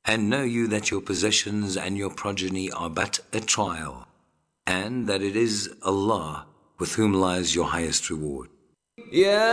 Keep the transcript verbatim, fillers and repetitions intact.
And know you that your possessions and your progeny are but a trial, and that it is Allah with whom lies your highest reward. يا